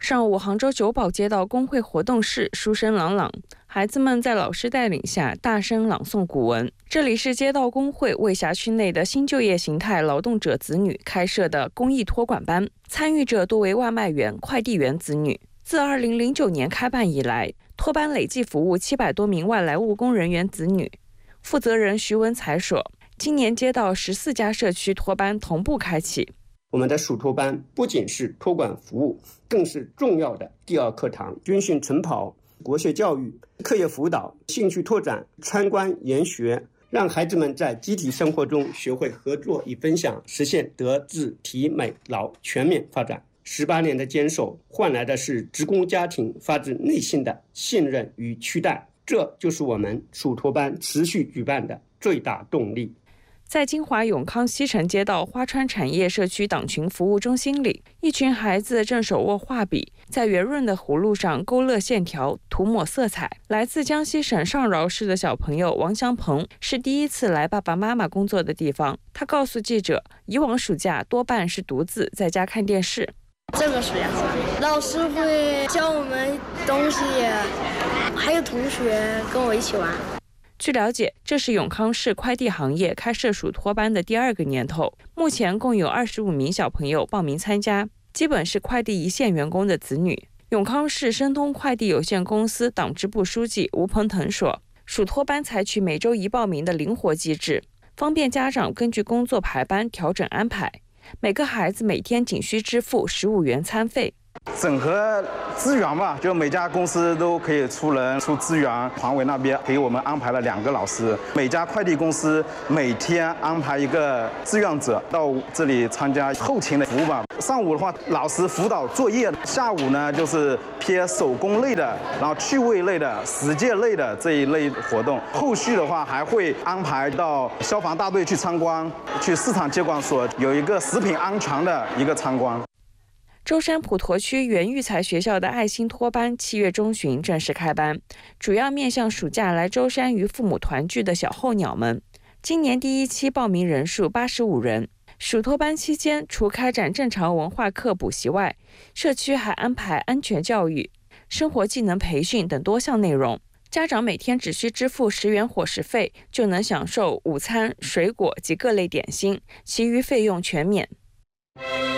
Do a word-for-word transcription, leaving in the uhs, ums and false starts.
上午，杭州九堡街道工会活动室书声朗朗，孩子们在老师带领下大声朗诵古文。这里是街道工会为辖区内的新就业形态劳动者子女开设的公益托管班，参与者多为外卖员、快递员子女。自二零零九年开办以来，托班累计服务七百多名外来务工人员子女。负责人徐文才说，今年街道十四家社区托班同步开启。 我们的暑托班不仅是托管服务，更是重要的第二课堂，军训晨跑、国学教育、课业辅导、兴趣拓展、参观研学，让孩子们在集体生活中学会合作与分享，实现德智体美劳全面发展。十八年的坚守，换来的是职工家庭发自内心的信任与期待，这就是我们暑托班持续举办的最大动力。 在金华永康西城街道花川产业社区党群服务中心里，一群孩子正手握画笔，在圆润的葫芦上勾勒线条、涂抹色彩。来自江西省上饶市的小朋友王祥鹏是第一次来爸爸妈妈工作的地方。他告诉记者，以往暑假多半是独自在家看电视。 这个暑假好玩，老师会教我们东西，还有同学跟我一起玩。 据了解，这是永康市快递行业开设暑托班的第二个年头，目前共有二十五名小朋友报名参加，基本是快递一线员工的子女。永康市申通快递有限公司党支部书记吴鹏腾说，暑托班采取每周一报名的灵活机制，方便家长根据工作排班调整安排。每个孩子每天仅需支付十五元餐费。 整合资源吧，就每家公司都可以出人出资源。黄伟那边给我们安排了两个老师，每家快递公司每天安排一个志愿者到这里参加后勤的服务吧。上午的话，老师辅导作业；下午呢，就是偏手工类的，然后趣味类的、实践类的这一类活动。后续的话，还会安排到消防大队去参观，去市场监管所有一个食品安全的一个参观。 舟山普陀区原育才学校的爱心托班七月中旬正式开班，主要面向暑假来舟山与父母团聚的小候鸟们。今年第一期报名人数八十五人。暑托班期间，除开展正常文化课补习外，社区还安排安全教育、生活技能培训等多项内容。家长每天只需支付十元伙食费，就能享受午餐、水果及各类点心，其余费用全免。